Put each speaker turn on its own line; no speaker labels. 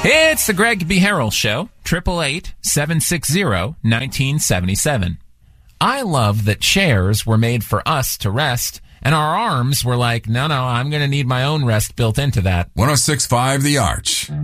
It's the Greg B. Harrell Show, 888-760-1977. I love that chairs were made for us to rest, and our arms were like, no, I'm going to need my own rest built into that.
106.5 The Arch.